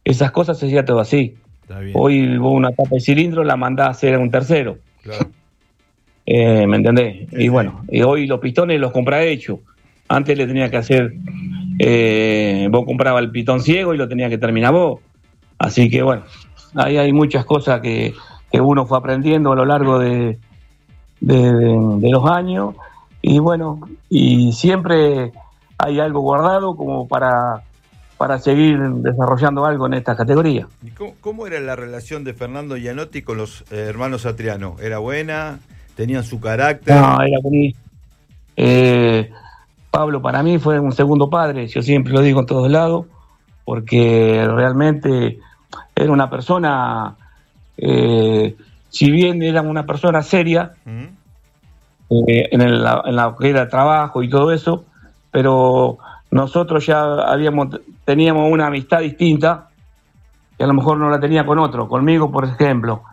esas cosas se hacía todo así. Está bien. Hoy vos una tapa de cilindro la mandás a hacer a un tercero. Claro. ¿Me entendés? Sí, Y sí. bueno, y hoy los pistones los comprás hechos. Antes le tenía que hacer, vos comprabas el pitón ciego y lo tenía que terminar vos. Así que bueno, ahí hay muchas cosas que uno fue aprendiendo a lo largo de los años. Y bueno, y siempre hay algo guardado como para seguir desarrollando algo en esta categoría. ¿Y cómo era la relación de Fernando Gianotti con los hermanos Satriano? ¿Era buena? ¿Tenían su carácter? No, era buenísimo. Pablo para mí fue un segundo padre, yo siempre lo digo en todos lados, porque realmente era una persona, si bien era una persona seria, en la que era trabajo y todo eso, pero nosotros ya teníamos una amistad distinta, que a lo mejor no la tenía con otro, conmigo por ejemplo.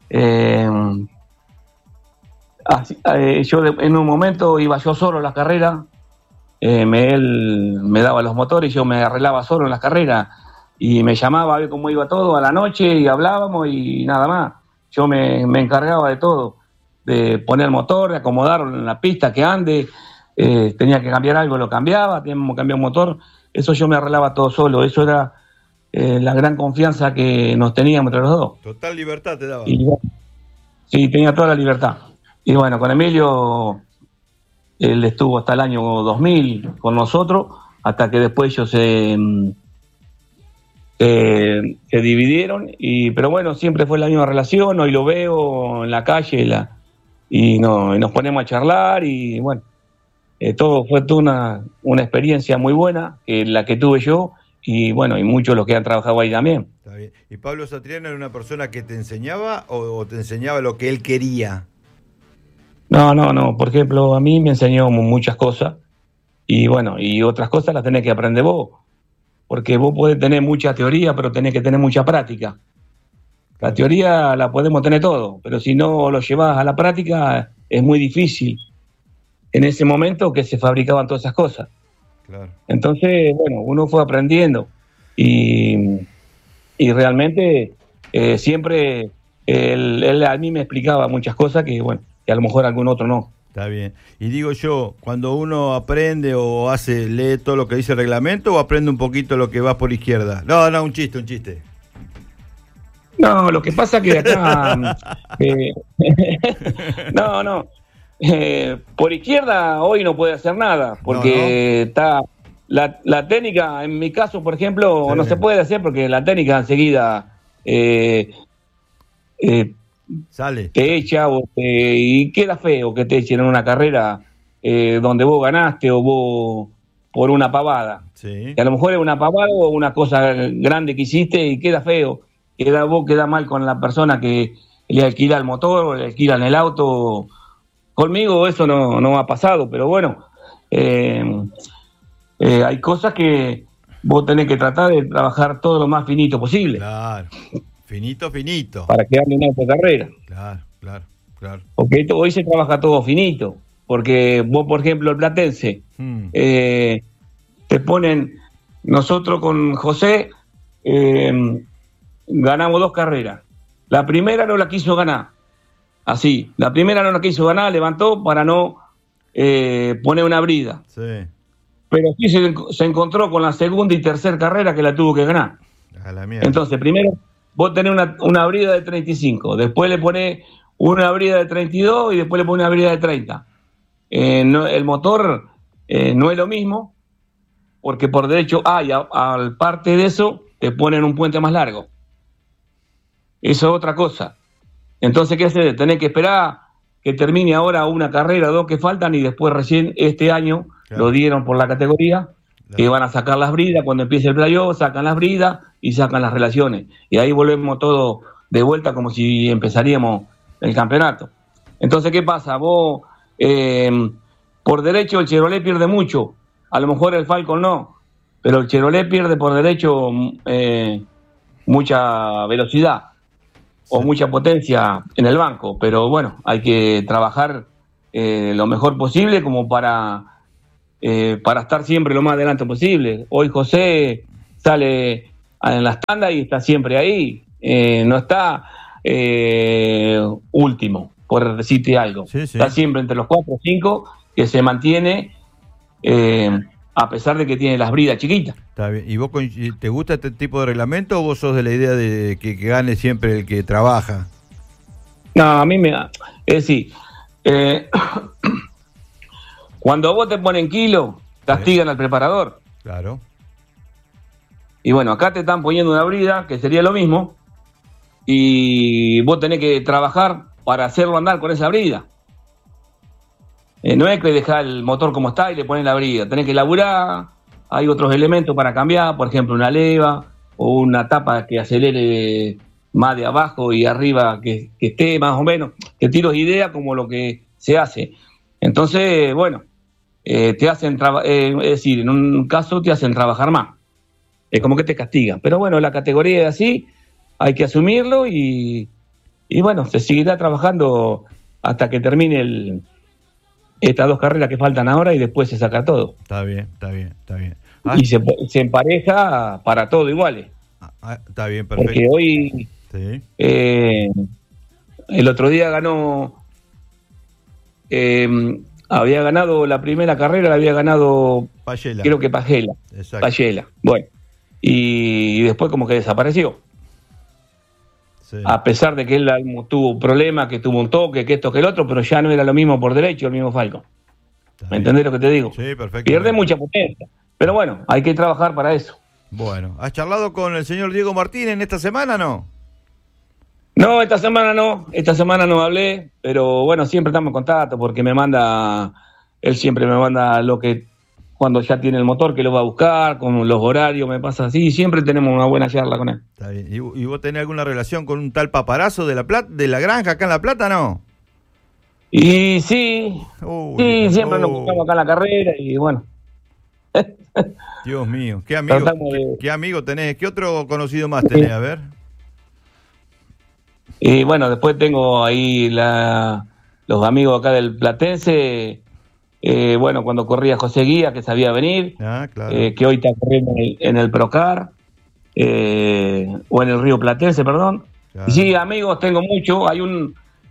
Yo en un momento iba yo solo a la carrera, él me daba los motores y yo me arreglaba solo en las carreras y me llamaba a ver cómo iba todo a la noche y hablábamos y nada más. Yo me encargaba de todo, de poner el motor, de acomodarlo en la pista que ande, tenía que cambiar algo, lo cambiaba, teníamos que cambiar un motor, eso yo me arreglaba todo solo, eso era la gran confianza que nos teníamos entre los dos. Total libertad te daba. Y, sí, tenía toda la libertad. Y bueno, con Emilio, él estuvo hasta el año 2000 con nosotros, hasta que después ellos se dividieron, pero bueno, siempre fue la misma relación, hoy lo veo en la calle y nos ponemos a charlar y bueno, todo fue toda una experiencia muy buena, la que tuve yo y bueno, y muchos los que han trabajado ahí también. Está bien. ¿Y Pablo Satriano era una persona que te enseñaba o te enseñaba lo que él quería? No, por ejemplo, a mí me enseñó muchas cosas y bueno, y otras cosas las tenés que aprender vos, porque vos podés tener mucha teoría, pero tenés que tener mucha práctica. La teoría la podemos tener todo, pero si no lo llevas a la práctica es muy difícil en ese momento que se fabricaban todas esas cosas. Claro. Entonces, bueno, uno fue aprendiendo y realmente siempre él a mí me explicaba muchas cosas que, bueno, que a lo mejor algún otro no. Está bien. Y digo yo, cuando uno aprende o lee todo lo que dice el reglamento o aprende un poquito lo que va por izquierda. No, un chiste. No, lo que pasa que acá... no. Por izquierda hoy no puede hacer nada, porque está la técnica, en mi caso, por ejemplo, no se puede hacer porque la técnica enseguida sale, te echa y queda feo que te echen en una carrera donde vos ganaste o vos por una pavada. Sí. Que a lo mejor es una pavada o una cosa grande que hiciste y queda feo. Queda mal con la persona que le alquila el motor o le alquilan el auto. Conmigo eso no ha pasado, pero bueno, hay cosas que vos tenés que tratar de trabajar todo lo más finito posible. Claro, finito. Para quedarle una carrera. Claro. Porque hoy se trabaja todo finito, porque vos, por ejemplo, el Platense, te ponen, nosotros con José ganamos 2 carreras. La primera no la quiso ganar. Así, la primera no la quiso ganar, levantó para no poner una brida. Sí. Pero sí se encontró con la segunda y tercera carrera que la tuvo que ganar. A la mierda. Entonces, primero vos tenés una brida de 35, después le ponés una brida de 32 y después le ponés una brida de 30. El motor no es lo mismo, porque por derecho al parte de eso te ponen un puente más largo. Eso es otra cosa. Entonces, ¿qué haces? Tenés que esperar que termine ahora una carrera, 2 que faltan, y después recién este año lo dieron por la categoría, que van a sacar las bridas, cuando empiece el playoff, sacan las bridas y sacan las relaciones. Y ahí volvemos todo de vuelta como si empezaríamos el campeonato. Entonces, ¿qué pasa? Vos, por derecho el Chevrolet pierde mucho, a lo mejor el Falcon no, pero el Chevrolet pierde por derecho mucha velocidad o mucha potencia en el banco, pero bueno, hay que trabajar lo mejor posible como para estar siempre lo más adelante posible. Hoy José sale en las tandas y está siempre ahí. No está último, por decirte algo. Sí. Está siempre entre los 4 o 5, que se mantiene a pesar de que tiene las bridas chiquitas. Está bien. ¿Y vos te gusta este tipo de reglamento o vos sos de la idea de que gane siempre el que trabaja? No, a mí es decir, cuando vos te ponen kilo, castigan al preparador. Claro. Y bueno, acá te están poniendo una brida, que sería lo mismo, y vos tenés que trabajar para hacerlo andar con esa brida. No es que dejás el motor como está y le pones la brida, tenés que laburar, hay otros elementos para cambiar, por ejemplo una leva o una tapa que acelere más de abajo y arriba que esté más o menos. Te tiro idea como lo que se hace. Entonces, bueno, te hacen es decir, en un caso te hacen trabajar más. Es como que te castigan. Pero bueno, la categoría es así, hay que asumirlo y bueno, se seguirá trabajando hasta que termine estas 2 carreras que faltan ahora y después se saca todo. Está bien. Y se empareja para todo iguales. Está bien, perfecto. Porque hoy, sí. El otro día ganó, había ganado la primera carrera, la había ganado Pagela. Creo que Pagela. Exacto. Pagela. Bueno, y después como que desapareció. Sí. A pesar de que él tuvo un problema, que tuvo un toque, que esto, que el otro, pero ya no era lo mismo por derecho, el mismo Falcon. ¿Me entendés lo que te digo? Sí, perfecto. Pierde mucha potencia. Pero bueno, hay que trabajar para eso. Bueno, ¿has charlado con el señor Diego Martínez en esta semana, no? No, esta semana no hablé, pero bueno, siempre estamos en contacto porque él siempre me manda lo que, cuando ya tiene el motor, que lo va a buscar, con los horarios, me pasa así, siempre tenemos una buena charla con él. Está bien. ¿Y vos tenés alguna relación con un tal Paparazo de la granja acá en La Plata, no? Y sí, siempre nos buscamos acá en la carrera y bueno. Dios mío, qué amigo tenés, ¿qué otro conocido más tenés? A ver. Y bueno, después tengo ahí los amigos acá del Platense, bueno, cuando corría José Guía, que sabía venir, claro. Que hoy está corriendo en el Procar, o en el Río Platense, perdón. Claro. Y sí, amigos tengo mucho, hay un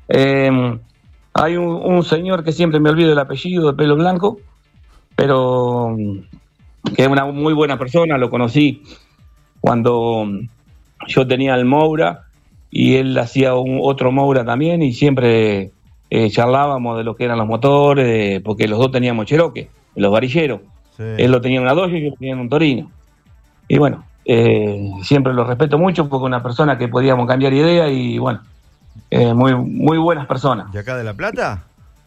señor que siempre me olvido el apellido, de pelo blanco, pero que es una muy buena persona, lo conocí cuando yo tenía el Moura y él hacía otro Moura también y siempre charlábamos de lo que eran los motores, porque los dos teníamos Cherokee, los varilleros. Sí. Él lo tenía en una Dodge y yo lo tenía en un Torino. Y bueno, siempre lo respeto mucho porque una persona que podíamos cambiar idea y bueno, muy, muy buenas personas. ¿De acá de La Plata?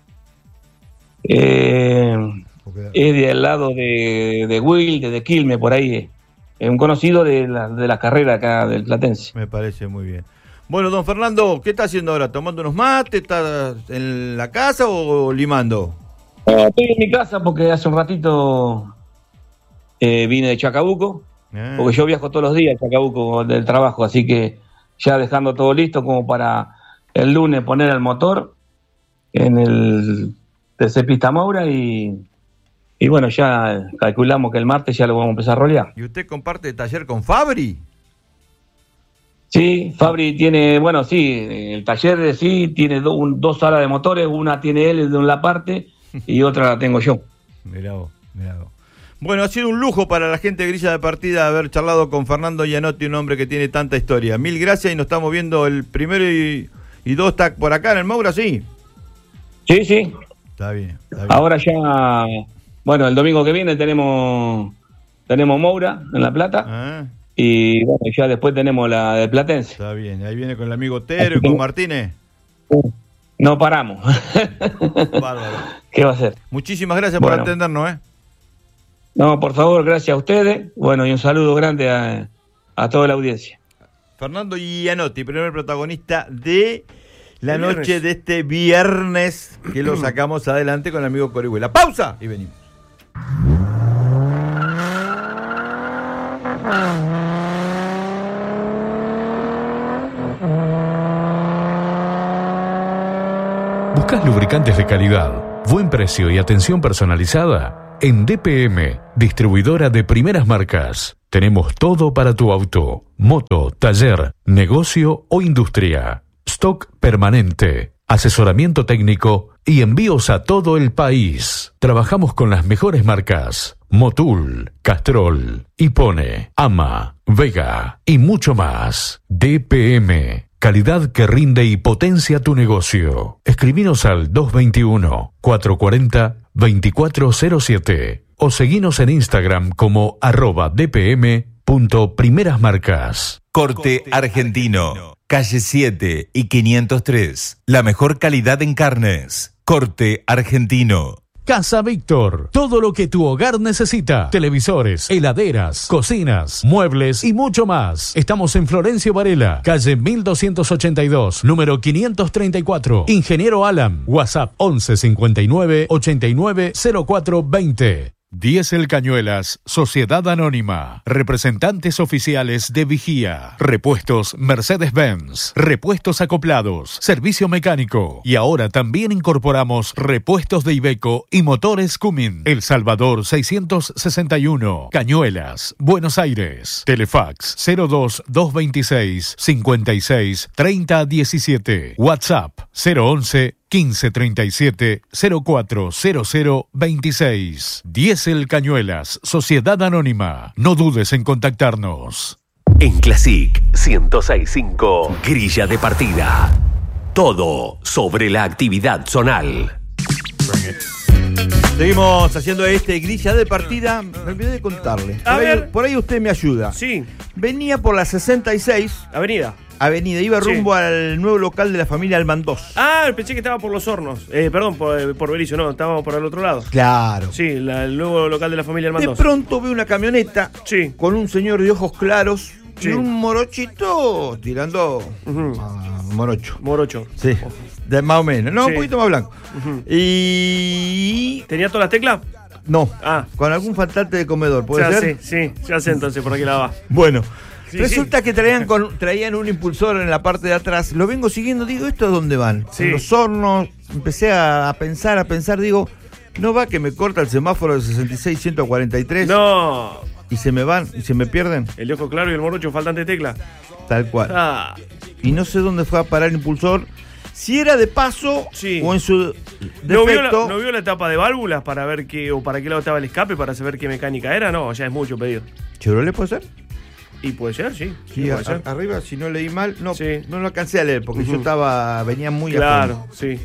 Es de al lado de Will, de Quilmes, por ahí. Es un conocido de la carrera acá del Platense. Me parece muy bien. Bueno, don Fernando, ¿qué está haciendo ahora? ¿Tomando unos mates? ¿Está en la casa o limando? Estoy en mi casa porque hace un ratito vine de Chacabuco, porque yo viajo todos los días a Chacabuco del trabajo, así que ya dejando todo listo como para el lunes poner el motor en el TC Pista Moura y bueno, ya calculamos que el martes ya lo vamos a empezar a rolear. ¿Y usted comparte taller con Fabri? Sí, Fabri tiene, bueno, sí, el taller sí tiene dos salas de motores, una tiene él de una parte y otra la tengo yo. Mirá vos. Bueno, ha sido un lujo para la gente de Grilla de Partida haber charlado con Fernando Gianotti, un hombre que tiene tanta historia. Mil gracias y nos estamos viendo el primero y 2 está por acá en el Moura, ¿sí? Sí. Está bien. Ahora ya, bueno, el domingo que viene tenemos Moura en La Plata. Y bueno, ya después tenemos la de Platense. Está bien, ahí viene con el amigo Tero y con Martínez. No paramos. Bárbaro. ¿Qué va a hacer? Muchísimas gracias por atendernos, No, por favor, gracias a ustedes. Bueno, y un saludo grande a toda la audiencia. Fernando Gianotti, primer protagonista de la noche de este viernes, que lo sacamos adelante con el amigo Corihuela. ¡Pausa! Y venimos. ¿Buscas lubricantes de calidad, buen precio y atención personalizada? En DPM, distribuidora de primeras marcas. Tenemos todo para tu auto, moto, taller, negocio o industria. Stock permanente, asesoramiento técnico y envíos a todo el país. Trabajamos con las mejores marcas: Motul, Castrol, Hipone, Ama, Vega y mucho más. DPM, calidad que rinde y potencia tu negocio. Escribinos al 221-440-2407 o seguinos en Instagram como @dpm.primerasmarcas. Corte Argentino, calle 7 y 503. La mejor calidad en carnes. Corte Argentino. Casa Víctor, todo lo que tu hogar necesita: televisores, heladeras, cocinas, muebles y mucho más. Estamos en Florencio Varela, calle 1282, número 534. Ingeniero Alan, WhatsApp 11 59 89 04 20. Diesel Cañuelas, Sociedad Anónima, representantes oficiales de Vigía, repuestos Mercedes-Benz, repuestos acoplados, servicio mecánico y ahora también incorporamos repuestos de Iveco y motores Cummins. El Salvador 661, Cañuelas, Buenos Aires. Telefax 02 226 56 30 17. WhatsApp 011 1537 040026. Diesel Cañuelas, Sociedad Anónima. No dudes en contactarnos. En Classic 106.5, grilla de partida. Todo sobre la actividad zonal. Seguimos haciendo grilla de partida. Me olvidé de contarle. Por ahí usted me ayuda. Sí. Venía por la 66 Avenida, iba rumbo al nuevo local de la familia Almandós. Ah, pensé que estaba por Los Hornos. Perdón, por Berizo, no, estábamos por el otro lado. Claro. Sí, el nuevo local de la familia Almandós. De pronto veo una camioneta con un señor de ojos claros y un morochito tirando morocho. Sí. Más o menos. No, un poquito más blanco. Y... ¿Tenía todas las teclas? No. Con algún faltante de comedor, ¿puede ser? Sí, ya sé entonces por aquí la va. Bueno. Resulta que traían un impulsor en la parte de atrás. Lo vengo siguiendo, digo, ¿esto a dónde van? En Los Hornos. Empecé a pensar, digo, ¿no va que me corta el semáforo de 66-143? No. Y se me van, y se me pierden. El de ojo claro y el morocho faltante de tecla. Tal cual. Y no sé dónde fue a parar el impulsor. Si era de paso o en su defecto. ¿No vio la etapa de válvulas para ver para qué lado estaba el escape, para saber qué mecánica era? No, ya es mucho pedido. ¿Chevrolet puede ser? Y puede ser, sí. Puede ser. Arriba, si no leí mal, no lo alcancé a leer porque yo venía muy claro, sí.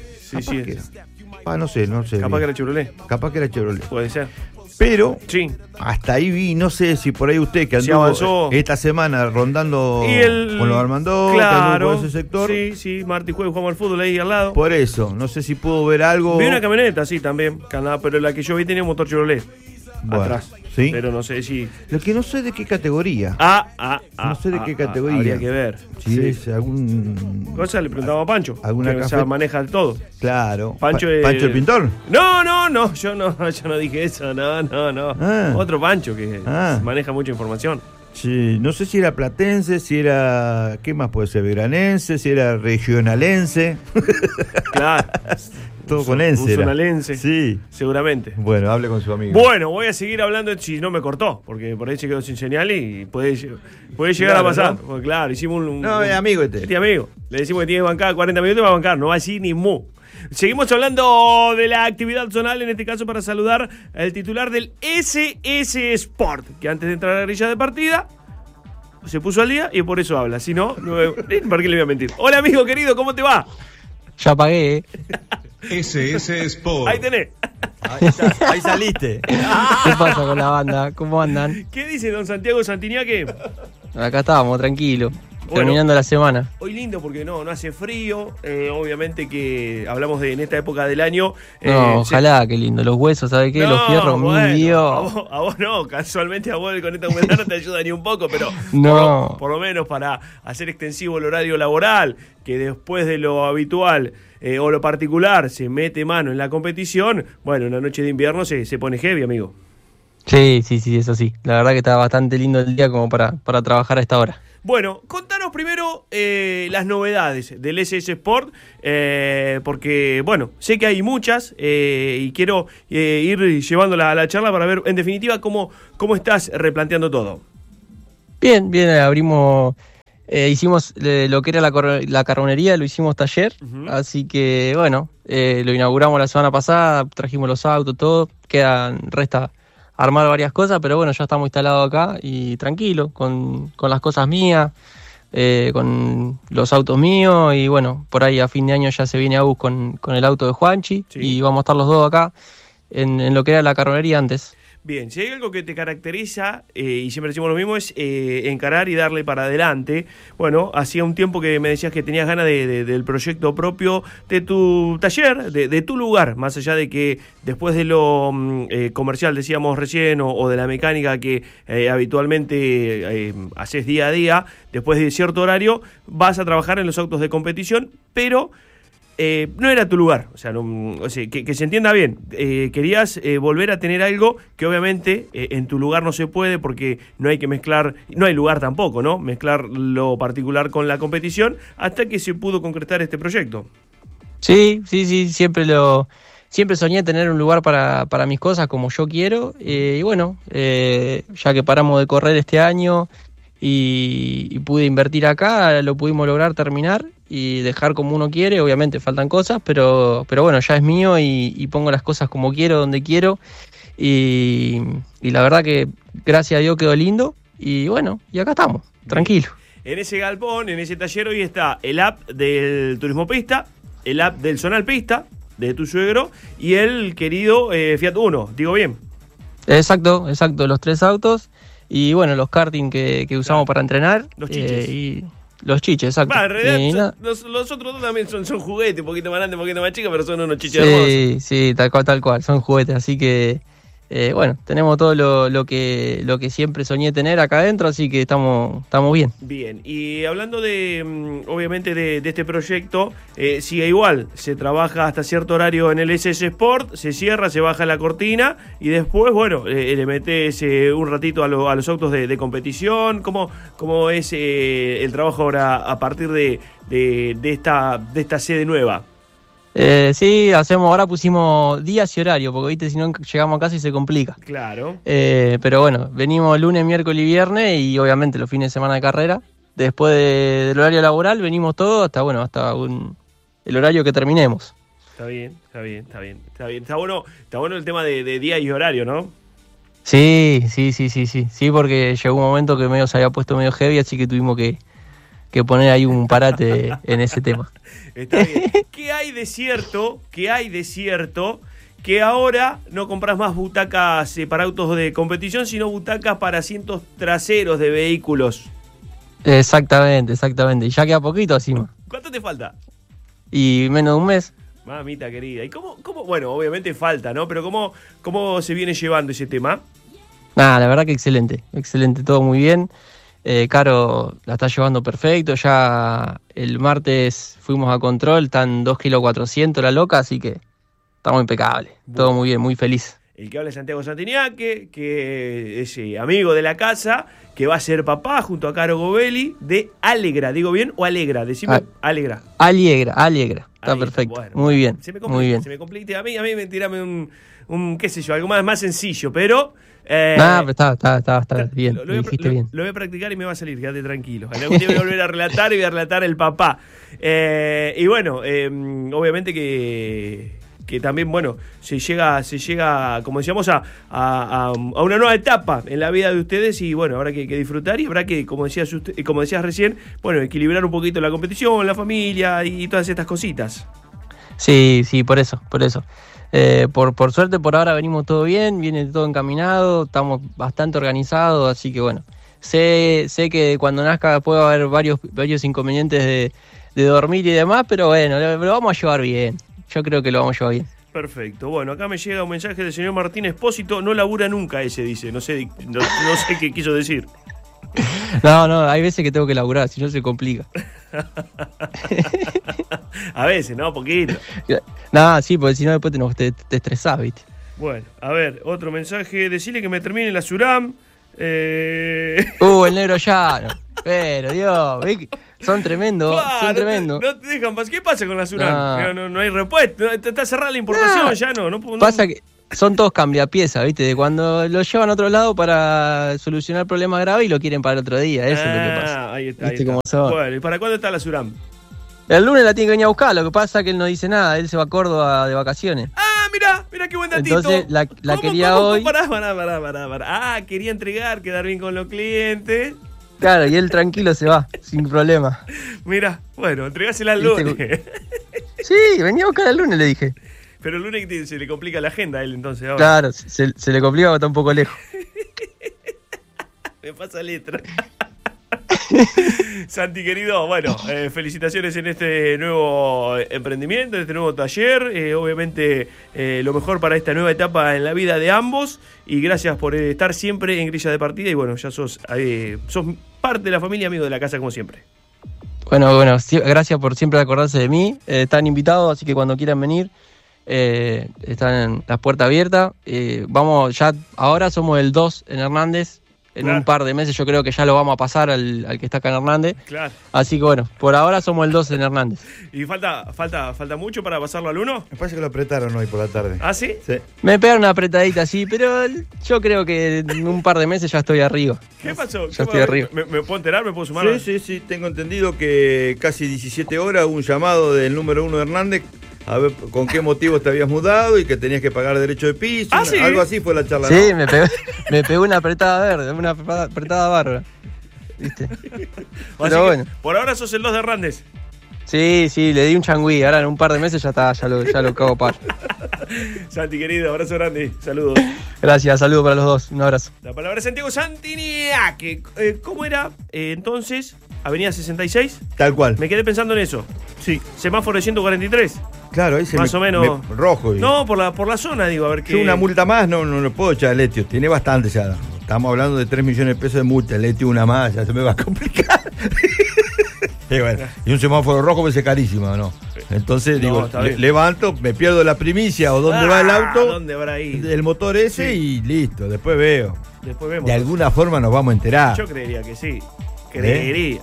No sé. Capaz que era Chevrolet. Puede ser. Pero hasta ahí vi, no sé si por ahí usted que anduvo esta semana rondando con los Armandó, claro, por ese sector. Sí, martes y jueves jugamos al fútbol ahí al lado. Por eso, no sé si pudo ver algo. Vi una camioneta, sí, también, pero la que yo vi tenía un motor Chevrolet. Atrás. ¿Sí? Pero no sé si... Lo que no sé de qué categoría. No sé de qué categoría. Habría que ver. Si es algún... Cosa le preguntaba a Pancho. ¿Alguna que maneja todo. Claro. ¿Pancho el pintor? No. Yo no dije eso. No. Otro Pancho que maneja mucha información. Sí, no sé si era platense, si era... ¿Qué más puede ser? Veranense, si era regionalense. Claro. Todo con ense. Zonalense. Sí. Seguramente. Bueno, hable con su amigo. Bueno, voy a seguir hablando si no me cortó, porque por ahí se quedó sin señal y puede llegar a pasar. ¿No? Porque, claro, hicimos un... No, es amigo este. Este amigo. Le decimos que tiene que bancar 40 minutos y va a bancar. No va a decir ni mu. Seguimos hablando de la actividad zonal, en este caso para saludar al titular del SS Sport, que antes de entrar a la grilla de partida se puso al día y por eso habla. Si no, ¿por qué le voy a mentir? Hola amigo querido, ¿cómo te va? Ya pagué. SS Sport. Ahí tenés. Ahí saliste. ¿Qué pasa con la banda? ¿Cómo andan? ¿Qué dice don Santiago Santiniaque? Acá estábamos, tranquilo. Terminando la semana. Hoy lindo porque no hace frío. Obviamente que hablamos en esta época del año. Ojalá, qué lindo. Los huesos, ¿sabes qué? Los fierros, mi Dios. A vos no, casualmente a vos con esta humedad no te ayuda ni un poco, pero no. por lo menos para hacer extensivo el horario laboral, que después de lo habitual o lo particular se mete mano en la competición, bueno, una noche de invierno se pone heavy, amigo. Sí, eso sí. La verdad que está bastante lindo el día como para trabajar a esta hora. Bueno, contanos primero las novedades del SS Sport, porque, bueno, sé que hay muchas y quiero ir llevándola a la charla para ver, en definitiva, cómo estás replanteando todo. Bien, bien, hicimos lo que era la carbonería, lo hicimos taller, así que bueno, lo inauguramos la semana pasada, trajimos los autos, todo, resta armar varias cosas, pero bueno, ya estamos instalados acá y tranquilo, con las cosas mías, con los autos míos, y bueno, por ahí a fin de año ya se viene Agus con el auto de Juanchi, sí. Y vamos a estar los dos acá en lo que era la carbonería antes. Bien, si hay algo que te caracteriza, y siempre decimos lo mismo, es encarar y darle para adelante. Bueno, hacía un tiempo que me decías que tenías ganas del proyecto propio, de tu taller, de tu lugar, más allá de que después de lo comercial, decíamos recién, o de la mecánica que habitualmente haces día a día, después de cierto horario, vas a trabajar en los autos de competición, pero... no era tu lugar, o sea, que se entienda bien, querías volver a tener algo que obviamente en tu lugar no se puede porque no hay que mezclar, no hay lugar tampoco, ¿no? Mezclar lo particular con la competición hasta que se pudo concretar este proyecto. Sí, siempre soñé tener un lugar para mis cosas como yo quiero, y bueno, ya que paramos de correr este año y pude invertir acá, lo pudimos lograr terminar y dejar como uno quiere. Obviamente faltan cosas, pero bueno, ya es mío y pongo las cosas como quiero, donde quiero, y la verdad que gracias a Dios quedó lindo, y bueno, y acá estamos, tranquilo. En ese galpón, en ese taller hoy está el app del Turismo Pista, el app del Zonal Pista, de tu suegro, y el querido Fiat Uno, ¿digo bien? Exacto, los 3 autos, y bueno, los karting que usamos para entrenar. Los chiches. Y los chiches, exacto. En realidad los otros dos también son juguetes, un poquito más grandes, un poquito más chicos, pero son unos chiches hermosos. Sí, tal cual, son juguetes, así que bueno, tenemos todo lo que siempre soñé tener acá adentro, así que estamos bien. Bien, y hablando obviamente de este proyecto, sigue igual, se trabaja hasta cierto horario en el SS Sport, se cierra, se baja la cortina y después, bueno, le metes un ratito a los autos de competición. ¿Cómo es el trabajo ahora a partir de esta sede nueva? Sí, ahora pusimos días y horario, porque viste, si no llegamos a casa y se complica. Claro. Pero bueno, venimos lunes, miércoles y viernes, y obviamente los fines de semana de carrera. Después del horario laboral venimos todos hasta el horario que terminemos. Está bien. Está bueno el tema de día y horario, ¿no? Sí, porque llegó un momento que medio se había puesto medio heavy, así que tuvimos que poner ahí un parate en ese tema. Está bien. ¿Qué hay de cierto que ahora no compras más butacas para autos de competición, sino butacas para asientos traseros de vehículos? Exactamente. Y ya queda poquito encima. ¿Cuánto te falta? Y menos de un mes. Mamita querida. ¿Y cómo? Bueno, obviamente falta, ¿no? Pero ¿cómo se viene llevando ese tema? La verdad que excelente, todo muy bien. Caro la está llevando perfecto, ya el martes fuimos a control, están 2,4 kilos la loca, así que estamos impecables, todo muy bien, muy feliz. El que habla es Santiago Santiniaque, que es amigo de la casa, que va a ser papá junto a Caro Gobelli de Alegra, ¿digo bien o Alegra? Decime Alegra. Alegra, está perfecto, bueno, muy bien, muy bien. Se me complica, a mí tirame un qué sé yo, algo más sencillo, pero... pero está bien, lo dijiste bien. Lo voy a practicar y me va a salir, quédate tranquilo. Algún día voy a volver a relatar y voy a relatar el papá. Y bueno, obviamente que también, bueno, se llega, como decíamos, a una nueva etapa en la vida de ustedes, y bueno, habrá que disfrutar, y habrá que, como decías recién, bueno, equilibrar un poquito la competición, la familia y todas estas cositas. Sí, por eso. Por suerte, por ahora venimos todo bien, viene todo encaminado, estamos bastante organizados, así que bueno, sé que cuando nazca puede haber varios inconvenientes de dormir y demás, pero bueno, lo vamos a llevar bien, yo creo que lo vamos a llevar bien. Perfecto, bueno, acá me llega un mensaje del señor Martín Espósito, no labura nunca ese, dice, no sé qué quiso decir. No, hay veces que tengo que laburar, si no se complica. A veces, ¿no? Poquito. Sí, porque si no después te estresás, ¿viste? Bueno, a ver, otro mensaje. Decirle que me termine la Suram. El negro llano. Pero, Dios, son tremendos, son tremendos. No te dejan pasar. ¿Qué pasa con la Suram? No hay respuesta. Está cerrada la importación, ya no. Pasa que son todos cambiapiezas, ¿viste? De cuando lo llevan a otro lado para solucionar problemas graves y lo quieren para el otro día. Eso es lo que pasa. Ahí está. ¿Viste cómo son? Bueno, ¿y para cuándo está la Suram? El lunes la tiene que venir a buscar, lo que pasa es que él no dice nada, él se va a Córdoba de vacaciones. Ah, mirá qué buen datito. Entonces la ¿Cómo, quería cómo? hoy. Pará. Ah, quería entregar, quedar bien con los clientes. Claro, y él tranquilo se va, sin problema. Mira, bueno, entregásela el lunes. Sí, venía a buscar el lunes, le dije. Pero el lunes se le complica la agenda a él entonces ahora. Claro, se le complica porque está un poco lejos. Me pasa letra. Santi querido, bueno, felicitaciones en este nuevo emprendimiento, en este nuevo taller, obviamente lo mejor para esta nueva etapa en la vida de ambos y gracias por estar siempre en Grilla de Partida y bueno, ya sos parte de la familia, amigo de la casa como siempre. Bueno, gracias por siempre acordarse de mí, están invitados, así que cuando quieran venir, están las puertas abiertas, vamos, ya ahora somos el 2 en Hernández. En un par de meses yo creo que ya lo vamos a pasar al que está acá en Hernández. Claro. Así que bueno, por ahora somos el 2 en Hernández. ¿Y falta mucho para pasarlo al 1? Me parece que lo apretaron hoy por la tarde. ¿Ah, sí? Sí. Me pegaron una apretadita así, pero yo creo que en un par de meses ya estoy arriba. ¿Qué pasó? Ya estoy arriba. ¿Me puedo enterar? ¿Me puedo sumar? Sí, tengo entendido que casi 17 horas hubo un llamado del número 1 de Hernández a ver con qué motivo te habías mudado y que tenías que pagar derecho de piso. ¿Sí? Algo así fue la charla. Sí, ¿no? me pegó una apretada verde, una apretada bárbara. ¿Viste? Pero bueno. Por ahora sos el 2 de Hernández. Sí, le di un changüí. Ahora en un par de meses ya está, ya lo cago par. Santi, querido, abrazo grande. Saludos. Gracias, saludos para los dos. Un abrazo. La palabra es Santiago Santiniaque. ¿Cómo era entonces? Avenida 66. Tal cual. Me quedé pensando en eso. Sí. Semáforo de 143. Claro, ahí se más o menos. Rojo. No, por la zona, digo, a ver qué. Yo una multa más no lo puedo echar a Letio. Tiene bastante ya. Estamos hablando de 3 millones de pesos de multa. Letio una más, ya se me va a complicar. Y bueno, y un semáforo rojo me parece carísimo, ¿no? Entonces, digo, levanto, me pierdo la primicia o dónde va el auto. ¿Dónde habrá ido? El motor ese y listo, después veo. Después vemos. De alguna forma nos vamos a enterar. Yo creería que sí. Creería.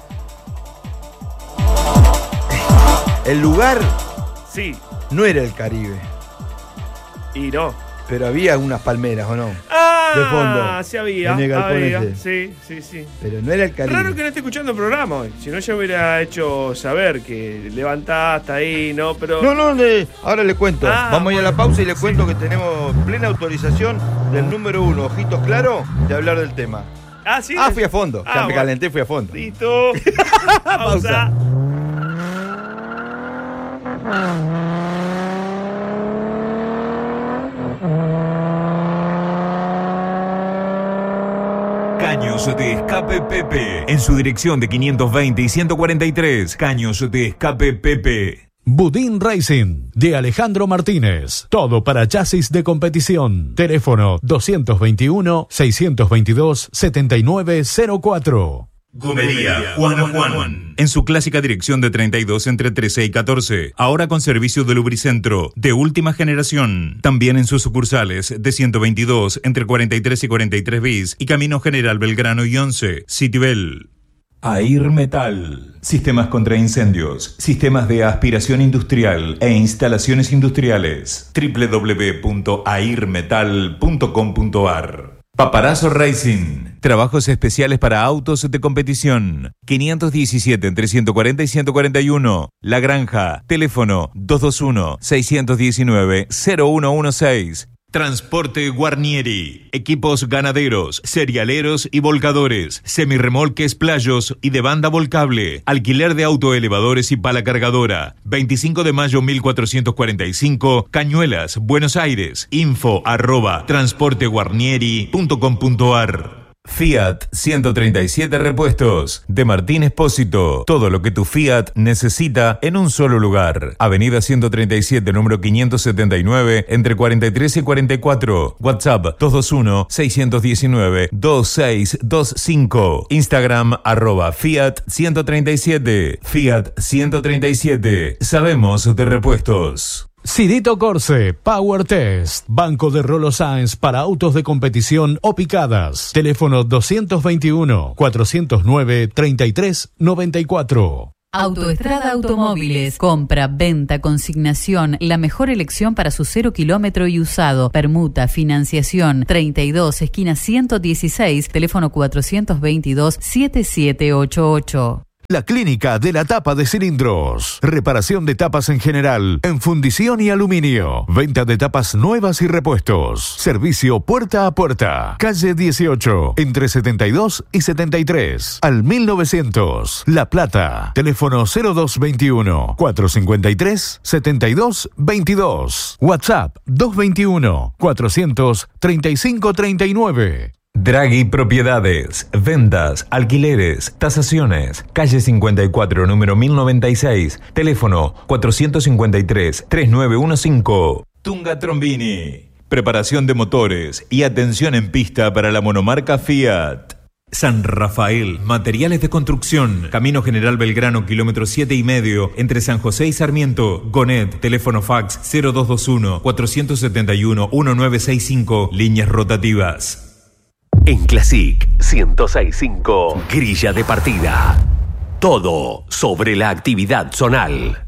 El lugar sí no era el Caribe. Y no. Pero había unas palmeras, ¿o no? Ah, de fondo. Sí había. En el galpón ese. Sí. Pero no era el Caribe. Raro que no esté escuchando el programa hoy. Si no, ya hubiera hecho saber que levantaste ahí, ¿no? Pero. No, ahora le cuento. Vamos a ir a la pausa y le cuento que tenemos plena autorización del número 1, Ojitos Claro, de hablar del tema. Ah, sí. Fui a fondo. Me calenté, fui a fondo. Listo. Pausa. Caños de Escape Pepe. En su dirección de 520 y 143. Caños de Escape Pepe. Budín Racing, de Alejandro Martínez. Todo para chasis de competición. Teléfono 221-622-7904. Gomería Juan. En su clásica dirección de 32 entre 13 y 14. Ahora con servicio de lubricentro de última generación. También en sus sucursales de 122 entre 43 y 43 bis y Camino General Belgrano y 11. Citibel. Air Metal. Sistemas contra incendios, sistemas de aspiración industrial e instalaciones industriales. www.airmetal.com.ar. Paparazzo Racing. Trabajos especiales para autos de competición. 517 entre 140 y 141. La Granja. Teléfono 221-619-0116. Transporte Guarnieri. Equipos ganaderos, cerealeros y volcadores. Semirremolques playos y de banda volcable. Alquiler de autoelevadores y pala cargadora. 25 de mayo 1445. Cañuelas, Buenos Aires. info@transporteguarnieri.com.ar. Fiat 137 Repuestos, de Martín Espósito. Todo lo que tu Fiat necesita en un solo lugar. Avenida 137, número 579, entre 43 y 44. WhatsApp 221-619-2625. Instagram @Fiat 137. Fiat 137. Sabemos de repuestos. Sidito Corse, Power Test, banco de Rolo Sáenz para autos de competición o picadas. Teléfono 221-409-3394. Autoestrada Automóviles. Compra, venta, consignación. La mejor elección para su 0 kilómetro y usado. Permuta, financiación. 32, esquina 116, teléfono 422-7788. La Clínica de la Tapa de Cilindros. Reparación de tapas en general, en fundición y aluminio. Venta de tapas nuevas y repuestos. Servicio puerta a puerta. Calle 18, entre 72 y 73. Al 1900. La Plata. Teléfono 0221-453-7222. WhatsApp 221-435-3539. Draghi Propiedades, ventas, alquileres, tasaciones, calle 54, número 1096, teléfono 453-3915. Tunga Trombini, preparación de motores y atención en pista para la monomarca Fiat. San Rafael, materiales de construcción, Camino General Belgrano, kilómetro 7,5, entre San José y Sarmiento. Gonet, teléfono fax 0221-471-1965, líneas rotativas. En Classic 106.5, grilla de partida. Todo sobre la actividad zonal.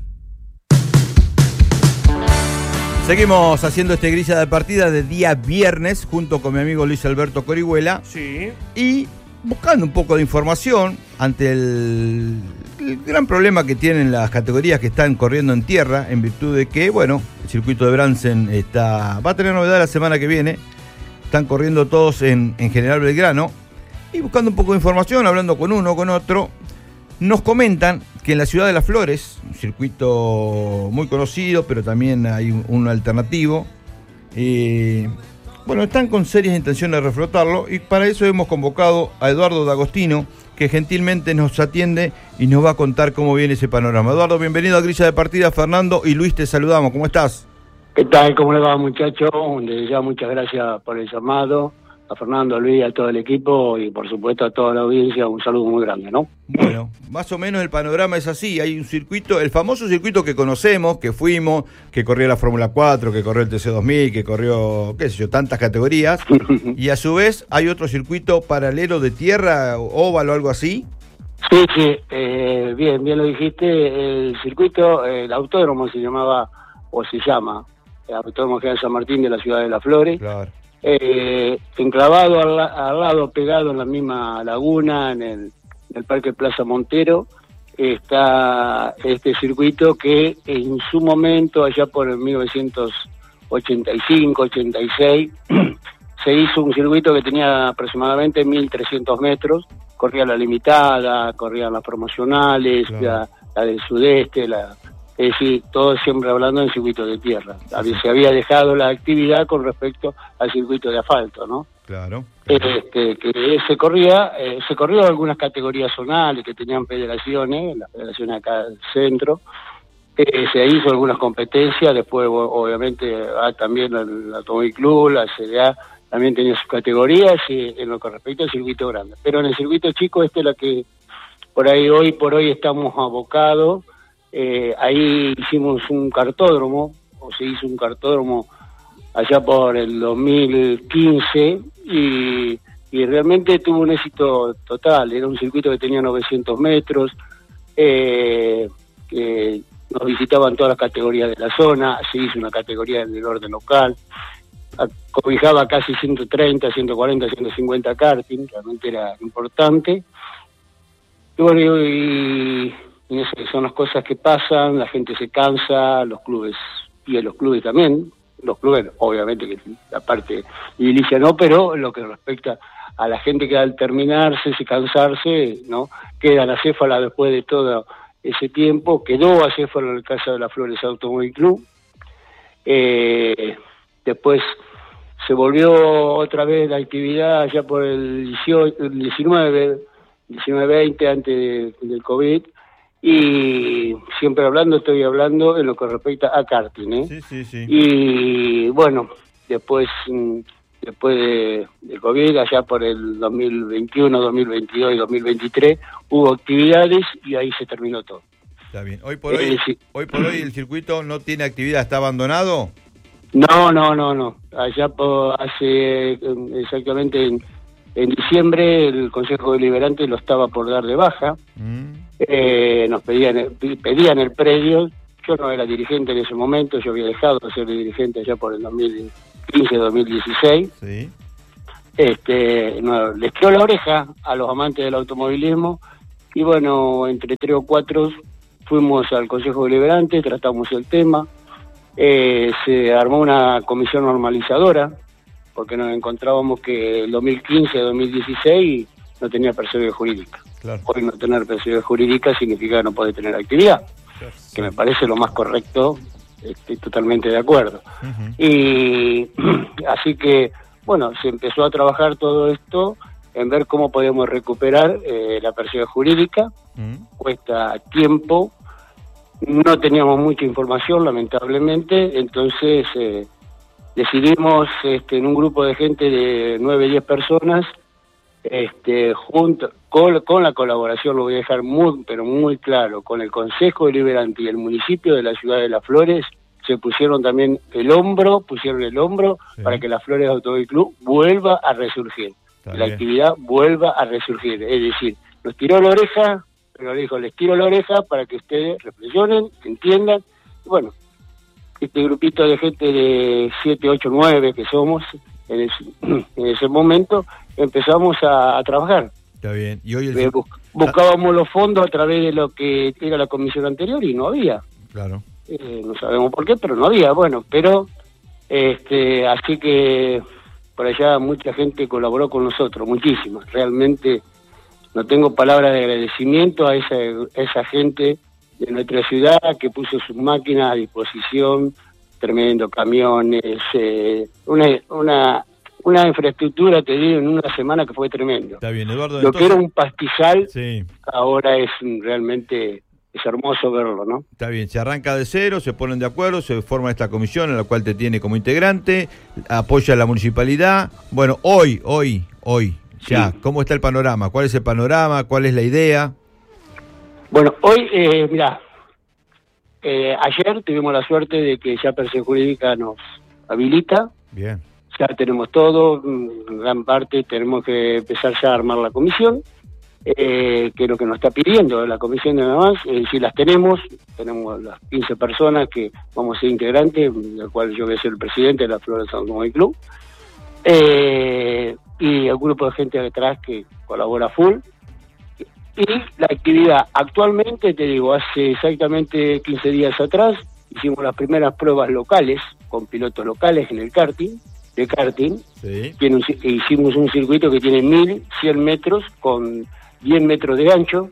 Seguimos haciendo este grilla de partida de día viernes junto con mi amigo Luis Alberto Corihuela. Sí. Y buscando un poco de información ante el gran problema que tienen las categorías que están corriendo en tierra, en virtud de que, bueno, el circuito de Bransen va a tener novedad la semana que viene. Están corriendo todos en General Belgrano. Y buscando un poco de información, hablando con uno, con otro, nos comentan que en la ciudad de Las Flores, un circuito muy conocido, pero también hay un alternativo, bueno, están con serias intenciones de reflotarlo, y para eso hemos convocado a Eduardo D'Agostino, que gentilmente nos atiende y nos va a contar cómo viene ese panorama. Eduardo, bienvenido a Grilla de Partida. Fernando y Luis te saludamos. ¿Cómo estás? ¿Qué tal? ¿Cómo le va, muchachos? Desde ya muchas gracias por el llamado. A Fernando, a Luis, a todo el equipo y por supuesto a toda la audiencia, un saludo muy grande, ¿no? Bueno, más o menos el panorama es así. Hay un circuito, el famoso circuito que conocemos, que fuimos, que corrió la Fórmula 4, que corrió el TC2000, que corrió, qué sé yo, tantas categorías. Y a su vez hay otro circuito paralelo de tierra, óvalo o algo así. Sí, bien lo dijiste. El circuito, el autódromo se llamaba, o se llama, el Autódromo General San Martín de la ciudad de Las Flores. Claro. Enclavado al lado, pegado en la misma laguna, en el Parque Plaza Montero, está este circuito que en su momento, allá por el 1985-86, se hizo un circuito que tenía aproximadamente 1.300 metros, corría la limitada, corrían las promocionales, claro, la del sudeste, es decir, todo siempre hablando del circuito de tierra. Se había dejado la actividad con respecto al circuito de asfalto, ¿no? Claro. Que se corrió algunas categorías zonales que tenían federaciones, las federaciones acá del centro. Se hizo algunas competencias, después obviamente también el Automóvil Club, la CDA, también tenía sus categorías en lo que respecta al circuito grande. Pero en el circuito chico la que hoy por hoy estamos abocados. Ahí hicimos un cartódromo, o se hizo un cartódromo allá por el 2015 y realmente tuvo un éxito total. Era un circuito que tenía 900 metros, que nos visitaban todas las categorías de la zona, se hizo una categoría del orden local, cobijaba casi 130, 140, 150 karting, realmente era importante. Y bueno, y eso son las cosas que pasan, la gente se cansa, los clubes, y en los clubes también, los clubes obviamente que la parte edilicia no, pero lo que respecta a la gente que al terminarse, cansarse, ¿no? Queda la acéfala después de todo ese tiempo, quedó acéfala en el caso de Las Flores Automóvil Club, después se volvió otra vez la actividad ya por el 19-20 antes del COVID, y siempre estoy hablando en lo que respecta a karting, Sí. Y bueno, después de COVID, allá por el 2021, 2022 y 2023, hubo actividades y ahí se terminó todo. Está bien. Hoy por hoy el circuito no tiene actividad, ¿está abandonado? No. Allá hace exactamente en diciembre el Consejo Deliberante lo estaba por dar de baja. nos pedían el predio. Yo no era dirigente en ese momento, yo había dejado de ser dirigente ya por el 2015-2016. Sí. Les tiró la oreja a los amantes del automovilismo y bueno, entre 3 o 4 fuimos al Consejo Deliberante, tratamos el tema, se armó una comisión normalizadora porque nos encontrábamos que el 2015-2016 no tenía personalidad jurídica. Claro. Hoy no tener personalidad jurídica significa no poder tener actividad, que me parece lo más correcto, estoy totalmente de acuerdo. Y así que bueno, se empezó a trabajar todo esto en ver cómo podemos recuperar la personalidad jurídica. Cuesta tiempo, no teníamos mucha información lamentablemente, entonces decidimos en un grupo de gente de 9-10 personas, junto con la colaboración, lo voy a dejar pero muy claro, con el Consejo Deliberante y el municipio de la ciudad de Las Flores, se pusieron también el hombro sí, para que Las Flores Automóvil Club vuelva a resurgir. La actividad vuelva a resurgir. Es decir, nos tiró la oreja, pero dijo, les tiro la oreja para que ustedes reflexionen, entiendan. Y bueno, este grupito de gente de 7, 8, 9 que somos, en ese momento, empezamos a trabajar. Está bien. Y hoy buscábamos los fondos a través de lo que era la comisión anterior y no había. Claro. No sabemos por qué, pero no había, bueno, pero así que por allá mucha gente colaboró con nosotros, muchísima, realmente no tengo palabras de agradecimiento a esa gente de nuestra ciudad que puso sus máquinas a disposición, tremendo, camiones, una infraestructura, te digo, en una semana que fue tremendo. Está bien, Eduardo. Lo que era un pastizal, sí, ahora es realmente... Es hermoso verlo, ¿no? Está bien, se arranca de cero, se ponen de acuerdo, se forma esta comisión en la cual te tiene como integrante, apoya a la municipalidad. Bueno, hoy, ya, sí. ¿Cómo está el panorama? ¿Cuál es el panorama? ¿Cuál es la idea? Bueno, hoy, mirá, ayer tuvimos la suerte de que ya Personalidad Jurídica nos habilita. Bien. Ya tenemos todo, en gran parte tenemos que empezar ya a armar la comisión. Que es lo que nos está pidiendo la comisión de nada más, si las tenemos las 15 personas que vamos a ser integrantes, del cual yo voy a ser el presidente de la Flores Automóvil Club, y el grupo de gente detrás que colabora full, y la actividad actualmente, te digo, hace exactamente 15 días atrás, hicimos las primeras pruebas locales, con pilotos locales en el karting, sí. Hicimos un circuito que tiene 1.100 metros con 10 metros de ancho,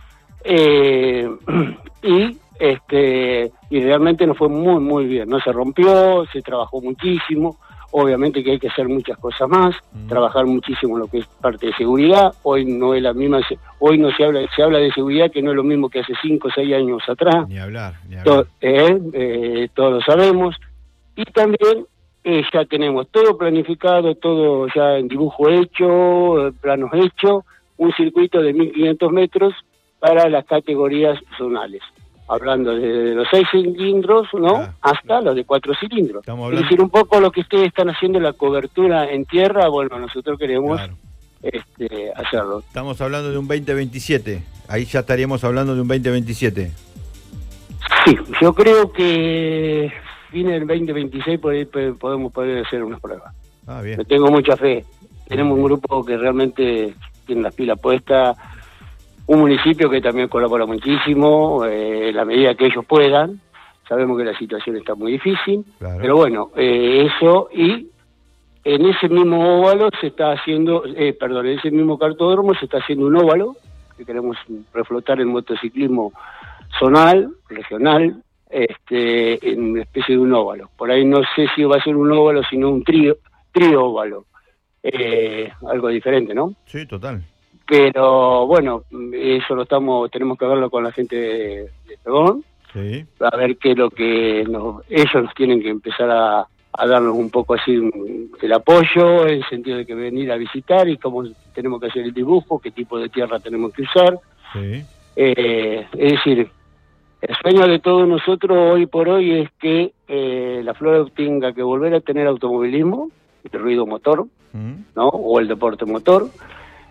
y realmente nos fue muy muy bien, no se rompió, se trabajó muchísimo, obviamente que hay que hacer muchas cosas más, trabajar muchísimo en lo que es parte de seguridad. Hoy no es la misma, hoy no se habla de seguridad, que no es lo mismo que hace 5 o 6 años atrás, ni hablar. Todos lo sabemos, y también ya tenemos todo planificado, todo ya en dibujo hecho, planos hechos, un circuito de 1.500 metros para las categorías zonales, hablando desde los 6 cilindros, ¿no? Hasta los de 4 cilindros. Es decir, un poco lo que ustedes están haciendo, la cobertura en tierra, bueno, nosotros queremos hacerlo. Estamos hablando de un 2027, ahí ya estaríamos hablando de un 2027. Sí, yo creo que fin del 2026 podemos poder hacer unas pruebas. Bien. Yo tengo mucha fe. Tenemos un grupo que realmente tiene las pilas puestas, un municipio que también colabora muchísimo, en la medida que ellos puedan. Sabemos que la situación está muy difícil, claro. Pero bueno, eso, y en ese mismo óvalo se está haciendo, en ese mismo cartódromo se está haciendo un óvalo, que queremos reflotar el motociclismo zonal, regional, en una especie de un óvalo. Por ahí no sé si va a ser un óvalo, sino un trío óvalo. Algo diferente, ¿no? Sí, total. Pero bueno, eso tenemos que verlo con la gente de Pegón, sí. A ver qué es lo que ellos nos tienen que empezar a darnos un poco así el apoyo, en el sentido de que venir a visitar y cómo tenemos que hacer el dibujo, qué tipo de tierra tenemos que usar. Sí. Es decir, el sueño de todos nosotros hoy por hoy es que la Flores tenga que volver a tener automovilismo, el ruido motor, ¿no? O el deporte motor,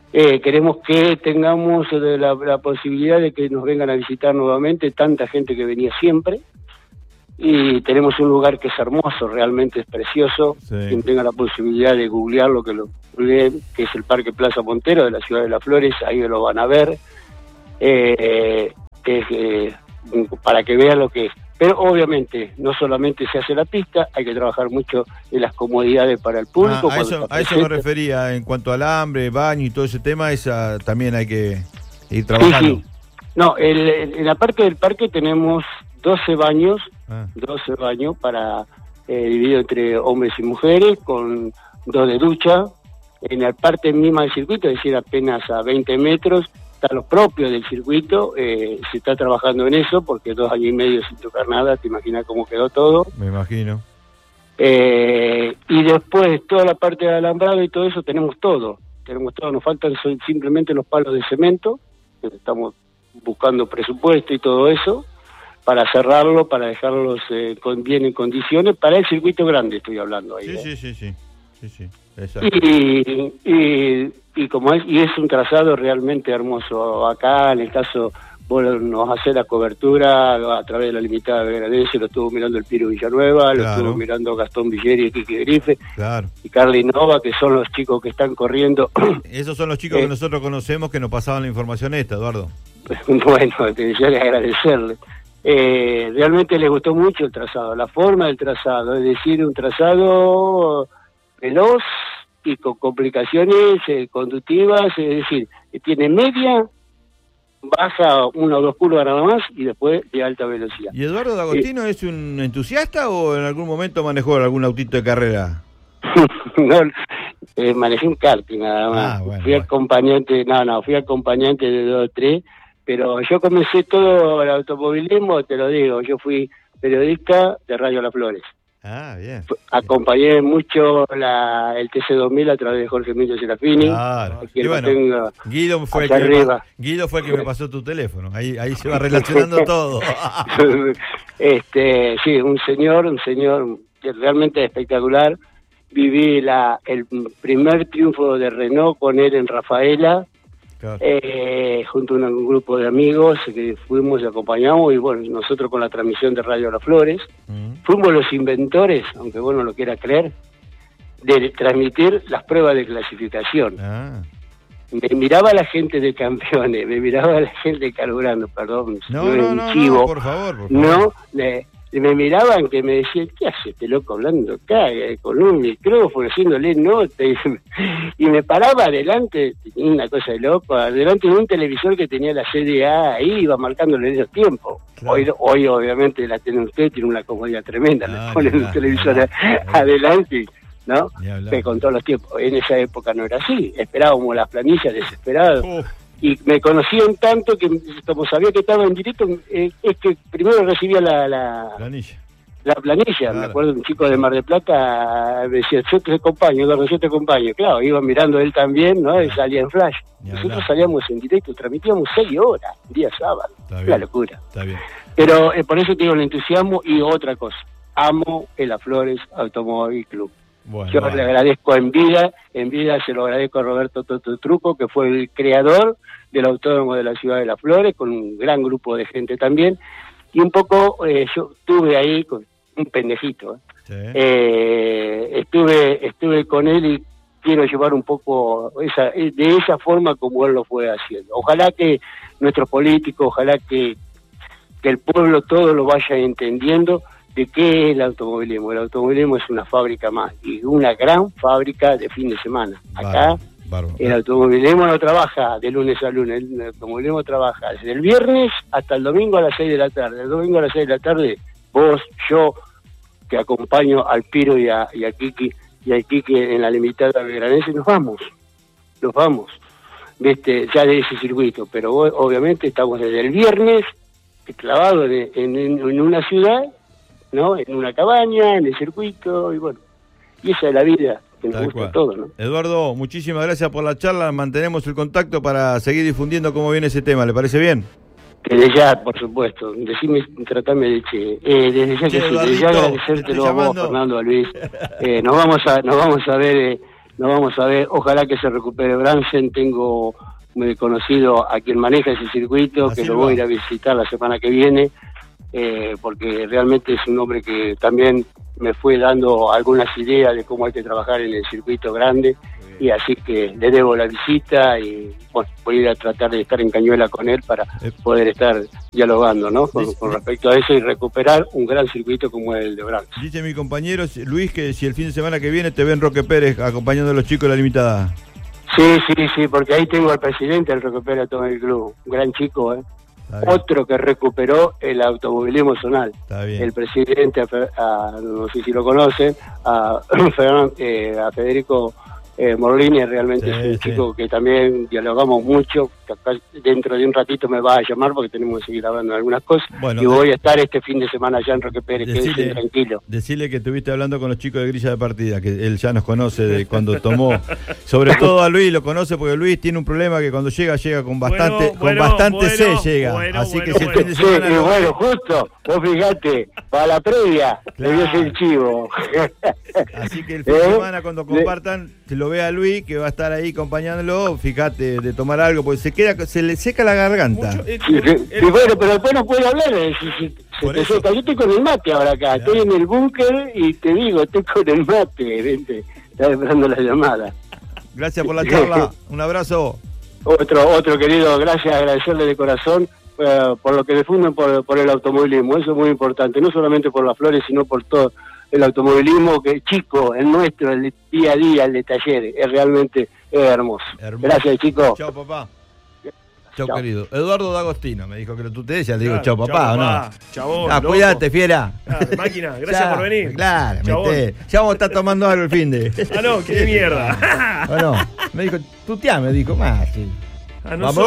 Queremos que tengamos la posibilidad de que nos vengan a visitar nuevamente tanta gente que venía siempre. Y tenemos un lugar que es hermoso, realmente es precioso. Sí. Quien tenga la posibilidad de googlearlo, que lo googleen, que es el Parque Plaza Montero de la Ciudad de Las Flores, ahí lo van a ver. Para que vean lo que es. Pero obviamente no solamente se hace la pista, hay que trabajar mucho en las comodidades para el público. A eso me refería, en cuanto al hambre, baño y todo ese tema, también hay que ir trabajando. Sí. No, en la parte del parque tenemos 12 baños, 12 baños para dividido entre hombres y mujeres, con 2 de ducha. En la parte misma del circuito, es decir, apenas a 20 metros, está lo propio del circuito, se está trabajando en eso, porque 2 años y medio sin tocar nada, te imaginas cómo quedó todo. Me imagino. Y después toda la parte de alambrado y todo eso tenemos todo, nos faltan simplemente los palos de cemento, que estamos buscando presupuesto y todo eso, para cerrarlo, para dejarlos bien en condiciones, para el circuito grande estoy hablando ahí. Sí. Y como es un trazado realmente hermoso. Acá, en el caso, vos nos hace la cobertura a través de la limitada de Belgrano, lo estuvo mirando el Piro Villanueva, lo estuvo mirando Gastón Villeri y Quique Grife, y Carly Nova, que son los chicos que están corriendo. Esos son los chicos que nosotros conocemos, que nos pasaban la información Eduardo. Bueno, yo les agradecerle. Realmente les gustó mucho el trazado, la forma del trazado, es decir, un trazado veloz y con complicaciones conductivas, es decir, que tiene media, baja 1 o 2 curvas nada más y después de alta velocidad. ¿Y Eduardo D'Agostino es un entusiasta o en algún momento manejó algún autito de carrera? No, manejé un karting nada más. Fui acompañante de 2 o 3, pero yo comencé todo el automovilismo, te lo digo, yo fui periodista de Radio Las Flores. Bien. Acompañé mucho el TC2000 a través de Jorge Emilio Serafini. Claro. Y bueno, Guido fue el que me pasó tu teléfono. Ahí se va relacionando todo. Sí, un señor realmente espectacular. Viví el primer triunfo de Renault con él en Rafaela. Claro. Junto a un grupo de amigos que fuimos y acompañamos, y bueno, nosotros con la transmisión de Radio Las Flores, fuimos los inventores, aunque vos no lo quieras creer, de transmitir las pruebas de clasificación. Me miraba la gente de campeones, me miraba la gente carburando, perdón, no, por favor. Me miraban que me decían, ¿qué hace este loco hablando acá con un micrófono, haciéndole nota? Y me paraba adelante, tenía una cosa de loco, adelante de un televisor que tenía la CDA, ahí iba marcándole esos tiempos. Claro. Hoy obviamente la tienen ustedes, tiene una comodidad tremenda, le ponen un televisor adelante, ¿no? Que con todos los tiempos. En esa época no era así, esperábamos las planillas desesperados. Y me conocían tanto que, como sabía que estaba en directo, es que primero recibía la planilla. Claro. Me acuerdo, un chico de Mar del Plata me decía, yo te acompaño. Claro, iba mirando él también, ¿no? Y salía en flash. Nosotros salíamos en directo, transmitíamos 6 horas, día sábado. Una locura. Está bien. Pero por eso tengo el entusiasmo. Y otra cosa, amo el Las Flores Automóvil Club. Bueno, yo le agradezco en vida se lo agradezco a Roberto Toto Truco, que fue el creador del Autódromo de la Ciudad de Las Flores, con un gran grupo de gente también, y un poco yo estuve ahí con un pendejito, estuve con él y quiero llevar un poco de esa forma como él lo fue haciendo. Ojalá que nuestros políticos, ojalá que el pueblo todo lo vaya entendiendo de qué es el automovilismo. El automovilismo es una fábrica más, y una gran fábrica de fin de semana. Acá el automovilismo no trabaja de lunes a lunes, el automovilismo trabaja desde el viernes hasta el domingo a las 6 de la tarde. El domingo a las 6 de la tarde, vos, yo, que acompaño al Piro y a Kiki, en la limitada belgranense, nos vamos, ya de ese circuito. Pero vos, obviamente estamos desde el viernes clavados en una ciudad, ¿no? En una cabaña, en el circuito, y bueno, y esa es la vida que nos gusta todo, ¿no? Eduardo, muchísimas gracias por la charla, mantenemos el contacto para seguir difundiendo cómo viene ese tema, ¿le parece bien? Desde ya, por supuesto, tratame de che. Desde ya, desde ya agradecértelo a vos, Fernando, a Luis. Nos vamos a ver nos vamos a ver, ojalá que se recupere Bransen. Tengo muy conocido a quien maneja ese circuito, que lo voy a ir a visitar la semana que viene, porque realmente es un hombre que también me fue dando algunas ideas de cómo hay que trabajar en el circuito grande, y así que le debo la visita y bueno, voy a ir a tratar de estar en Cañuela con él para poder estar dialogando, ¿no? Con respecto a eso y recuperar un gran circuito como el de Bransen. Dice mi compañero Luis que si el fin de semana que viene te ven Roque Pérez acompañando a los chicos de la limitada. Sí, porque ahí tengo al presidente del Roque Pérez Automóvil Club, un gran chico, otro que recuperó el automovilismo zonal. El presidente, no sé si lo conocen, a Federico Morlini, realmente es un chico que también dialogamos mucho. Dentro de un ratito me va a llamar porque tenemos que seguir hablando de algunas cosas. Bueno, y voy a estar este fin de semana allá en Roque Pérez, quédese tranquilo. Decirle que estuviste hablando con los chicos de Grilla de Partida, que él ya nos conoce de cuando tomó, sobre todo a Luis lo conoce porque Luis tiene un problema que cuando llega con bastante C llega. Así que si el fin de semana bueno, justo, vos fijate, para la previa, le dio el chivo. Así que el fin de semana cuando compartan, se lo ve a Luis que va a estar ahí acompañándolo, fíjate de tomar algo, porque se le seca la garganta. Bueno, pero después no puede hablar, yo estoy con el mate ahora acá, estoy en el búnker y te digo, estoy con el mate, estaba esperando la llamada. Gracias por la charla, un abrazo. Otro querido, gracias, agradecerle de corazón por lo que difunden por el automovilismo, eso es muy importante, no solamente por las flores, sino por todo el automovilismo que chico, el nuestro, el de día a día, el de talleres, es realmente hermoso. Gracias, chicos. Chao, papá. Chao, querido. Eduardo D'Agostino me dijo que lo tuteé, ya le digo chao, papá, ¿o no? Chabón, cuídate, fiera. Máquina, gracias por venir. Claro, ya vamos a estar tomando algo el fin de. No, qué mierda. Bueno, me dijo, tuteá, me dijo, más. ¡Vamos!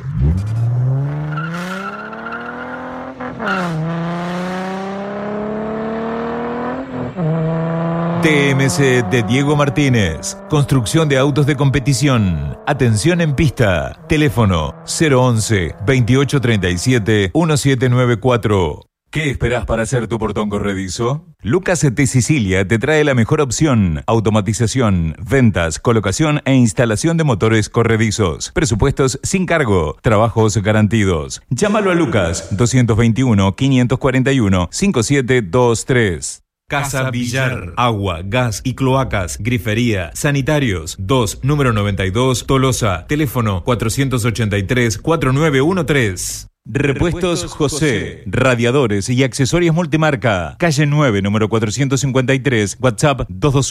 TMC de Diego Martínez. Construcción de autos de competición. Atención en pista. Teléfono 011-2837-1794. ¿Qué esperás para hacer tu portón corredizo? Lucas T. Sicilia te trae la mejor opción: automatización, ventas, colocación e instalación de motores corredizos. Presupuestos sin cargo, trabajos garantidos. Llámalo a Lucas 221-541-5723. Casa Villar, agua, gas y cloacas, grifería, sanitarios. 2, número 92, Tolosa. Teléfono 483-4913. Repuestos José, radiadores y accesorios multimarca. Calle 9, número 453, WhatsApp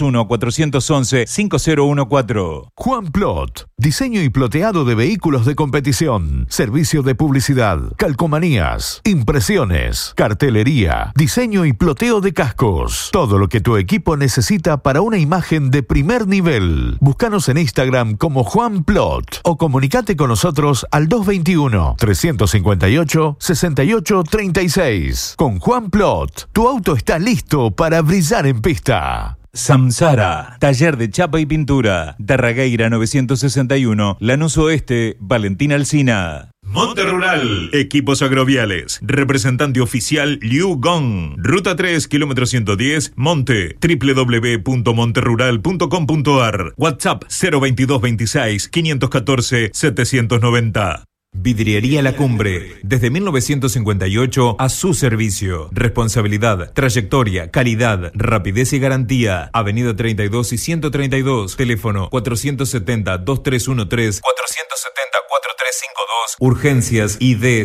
221-411-5014. Juan Plot, diseño y ploteado de vehículos de competición, servicio de publicidad, calcomanías, impresiones, cartelería, diseño y ploteo de cascos. Todo lo que tu equipo necesita para una imagen de primer nivel. Búscanos en Instagram como Juan Plot o comunicate con nosotros al 221-358-6836. Con Juan Plot, tu auto está listo para brillar en pista. Samsara, taller de chapa y pintura. Darragueira 961, Lanús Oeste, Valentín Alsina. Monte Rural, equipos agroviales, representante oficial Liu Gong, Ruta 3, kilómetro 110, Monte, www.monterrural.com.ar, WhatsApp 02226 514 790. Vidriería La Cumbre, desde 1958 a su servicio. Responsabilidad, trayectoria, calidad, rapidez y garantía. Avenida 32 y 132, teléfono 470-2313, 470-4352, urgencias ID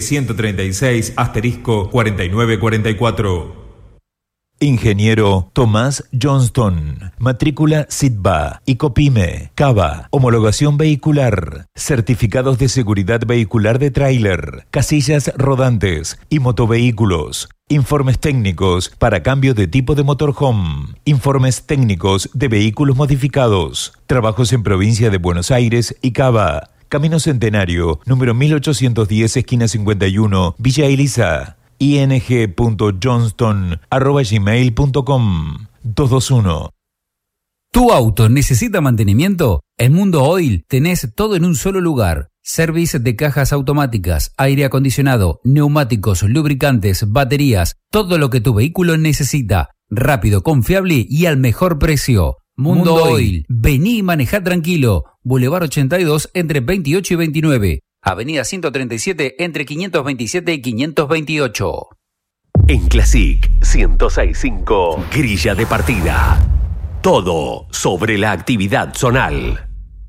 136-4944. Ingeniero Tomás Johnston, matrícula SITBA, ICOPYME, CABA, homologación vehicular, certificados de seguridad vehicular de tráiler, casillas rodantes y motovehículos, informes técnicos para cambio de tipo de motorhome, informes técnicos de vehículos modificados, trabajos en provincia de Buenos Aires y Cava, Camino Centenario, número 1810, esquina 51, Villa Elisa. ing.johnston@gmail.com 221. ¿Tu auto necesita mantenimiento? En Mundo Oil tenés todo en un solo lugar. Service de cajas automáticas, aire acondicionado, neumáticos, lubricantes, baterías, todo lo que tu vehículo necesita. Rápido, confiable y al mejor precio. Mundo Oil. Vení y manejá tranquilo. Boulevard 82 entre 28 y 29. Avenida 137 entre 527 y 528. En Classic 106.5, Grilla de Partida. Todo sobre la actividad zonal.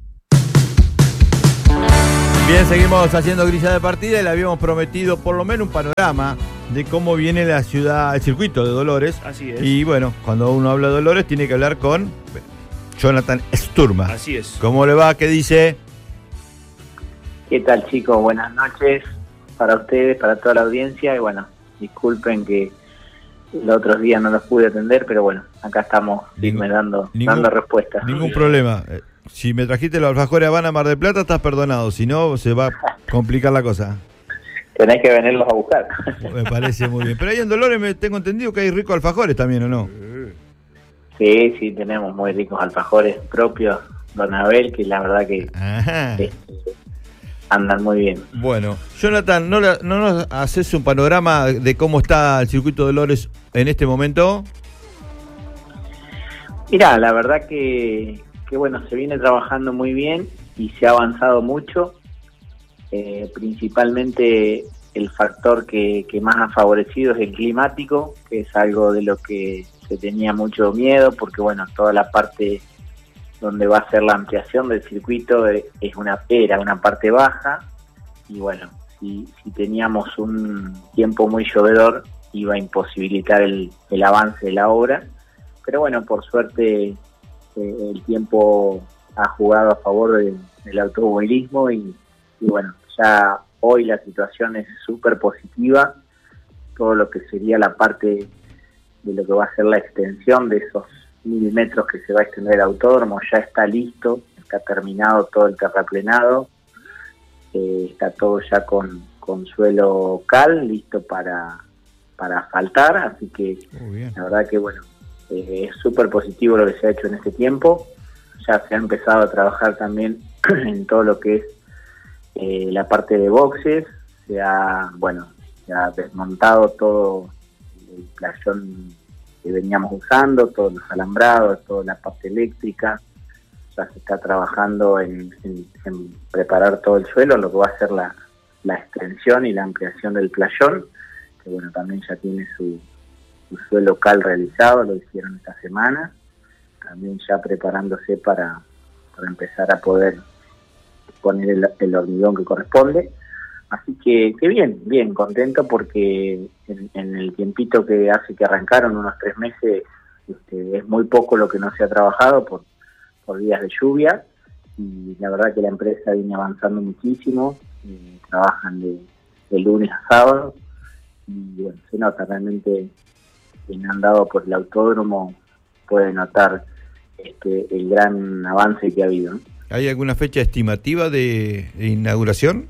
Bien, seguimos haciendo Grilla de Partida y le habíamos prometido por lo menos un panorama de cómo viene la ciudad, el circuito de Dolores. Así es. Y bueno, cuando uno habla de Dolores tiene que hablar con Jonathan Sturma. Así es. ¿Cómo le va? ¿Qué dice? ¿Qué tal, chicos? Buenas noches para ustedes, para toda la audiencia. Y bueno, disculpen que los otros días no los pude atender, pero bueno, acá estamos dando respuestas. Ningún problema. Si me trajiste los alfajores Habana Mar del Plata, estás perdonado. Si no, se va a complicar la cosa. Tenés que venirlos a buscar. Me parece muy bien. Pero ahí en Dolores tengo entendido que hay ricos alfajores también, ¿o no? Sí, tenemos muy ricos alfajores propios, Don Abel, que la verdad que andan muy bien. Bueno, Jonathan, ¿no nos haces un panorama de cómo está el circuito de Dolores en este momento? Mirá, la verdad que bueno, se viene trabajando muy bien y se ha avanzado mucho. Principalmente el factor que más ha favorecido es el climático, que es algo de lo que se tenía mucho miedo, porque bueno, toda la parte donde va a ser la ampliación del circuito era una parte baja, y bueno, si teníamos un tiempo muy llovedor iba a imposibilitar el avance de la obra, pero bueno, por suerte el tiempo ha jugado a favor del automovilismo y bueno, ya hoy la situación es súper positiva. Todo lo que sería la parte de lo que va a ser la extensión de esos 1000 metros que se va a extender el autódromo ya está listo, está terminado todo el terraplenado, está todo ya con suelo cal, listo para asfaltar, así que la verdad que bueno, es súper positivo lo que se ha hecho en este tiempo. Ya se ha empezado a trabajar también en todo lo que es la parte de boxes, se ha desmontado todo el playón que veníamos usando, todos los alambrados, toda la parte eléctrica. Ya se está trabajando en preparar todo el suelo, lo que va a ser la extensión y la ampliación del playón, que bueno, también ya tiene su suelo cal realizado, lo hicieron esta semana, también ya preparándose para empezar a poder poner el hormigón que corresponde. Así que bien, contento porque en el tiempito que hace que arrancaron, unos 3 meses, es muy poco lo que no se ha trabajado por días de lluvia, y la verdad que la empresa viene avanzando muchísimo, trabajan de lunes a sábado, y bueno, se nota realmente, quien ha andado por el autódromo puede notar el gran avance que ha habido, ¿no? ¿Hay alguna fecha estimativa de inauguración?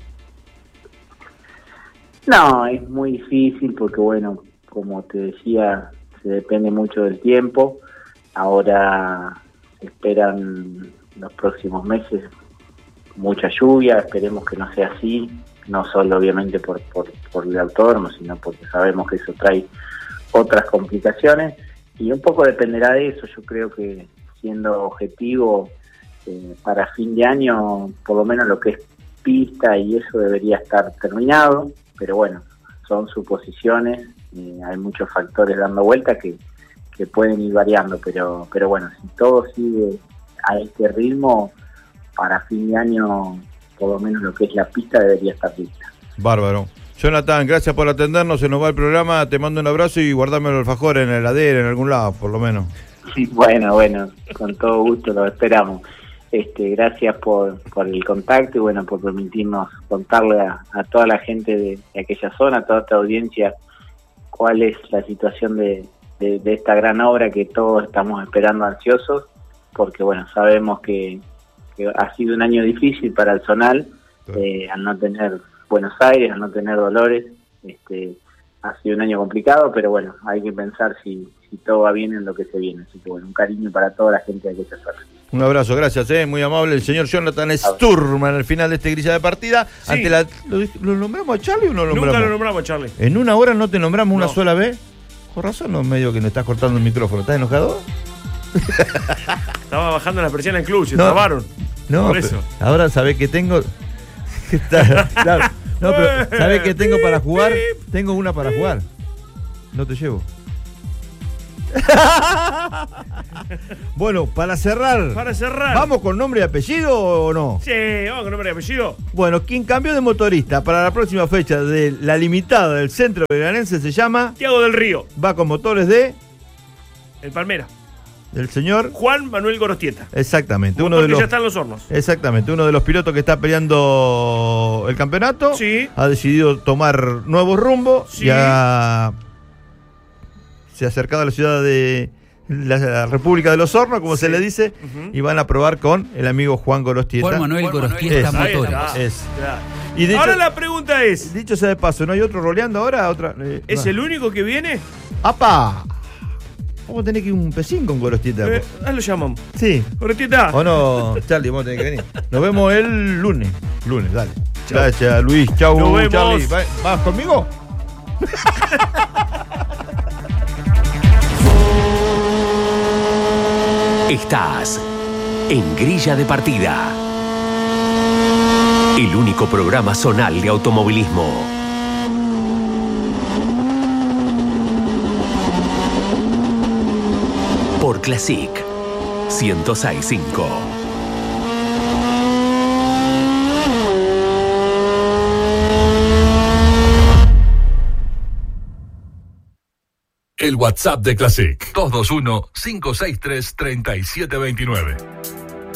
No, es muy difícil porque, bueno, como te decía, se depende mucho del tiempo. Ahora esperan los próximos meses mucha lluvia, esperemos que no sea así, no solo obviamente por el autódromo, sino porque sabemos que eso trae otras complicaciones, y un poco dependerá de eso. Yo creo que, siendo objetivo, para fin de año, por lo menos lo que es pista y eso debería estar terminado, pero bueno, son suposiciones, hay muchos factores dando vuelta que pueden ir variando, pero bueno, si todo sigue a este ritmo, para fin de año, por lo menos lo que es la pista debería estar lista. Bárbaro. Jonathan, gracias por atendernos, se nos va el programa, te mando un abrazo y guardame el alfajor en la heladera, en algún lado, por lo menos. Bueno, con todo gusto lo esperamos. Gracias por el contacto y bueno, por permitirnos contarle a toda la gente de aquella zona, a toda esta audiencia, cuál es la situación de esta gran obra que todos estamos esperando ansiosos, porque bueno, sabemos que ha sido un año difícil para el zonal, al no tener Buenos Aires, al no tener Dolores, ha sido un año complicado, pero bueno, hay que pensar si todo va bien en lo que se viene. Así que bueno, un cariño para toda la gente de aquella zona. Un abrazo, gracias, muy amable el señor Jonathan Sturman al final de este Grilla de Partida. Sí. ¿Lo nombramos a Charlie o no lo nombramos? Nunca lo nombramos a Charlie. ¿En una hora no te nombramos una sola vez? Con razón, no, medio que no estás cortando el micrófono. ¿Estás enojado? Estaba bajando la persiana en club, se No. trabaron. No, Por pero eso. ahora sabés que tengo. Claro. No, pero ¿sabés qué tengo para jugar? Tengo una para jugar. No te llevo. Bueno, para cerrar. ¿Vamos con nombre y apellido o no? Sí, vamos con nombre y apellido. Bueno, quien cambió de motorista para la próxima fecha de la limitada del centro belgranense se llama Tiago del Río. Va con motores de El Palmera. del señor Juan Manuel Gorostieta. Exactamente, uno Motor de que los ya está en los hornos. Exactamente, uno de los pilotos que está peleando el campeonato. Sí. Ha decidido tomar nuevos rumbos. Sí. Ya se ha acercado a la ciudad de la República de los Hornos, como se le dice, y van a probar con el amigo Juan Gorostieta. Juan Manuel Gorostieta Motores. Claro. Y de Ahora hecho, la pregunta es: dicho sea de paso, ¿no hay otro roleando ahora? ¿es el único que viene? ¡Apa! Vamos a tener que ir un pesín con Gorostieta. Lo llamamos. Sí. Gorostieta. ¿O no, Charlie? Vamos a tener que venir. Nos vemos el lunes. Lunes, dale. Chau. Gracias, Luis. Chau, Nos vemos. Charlie. ¿Vas conmigo? Estás en Grilla de Partida, el único programa zonal de automovilismo. Por Classic 106.5. El WhatsApp de Classic 221-563-3729.